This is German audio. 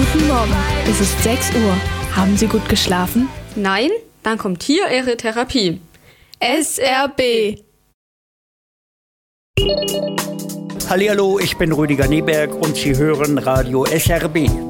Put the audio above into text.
Guten Morgen, es ist 6 Uhr. Haben Sie gut geschlafen? Nein? Dann kommt hier Ihre Therapie. SRB. Hallihallo, ich bin Rüdiger Neberg und Sie hören Radio SRB.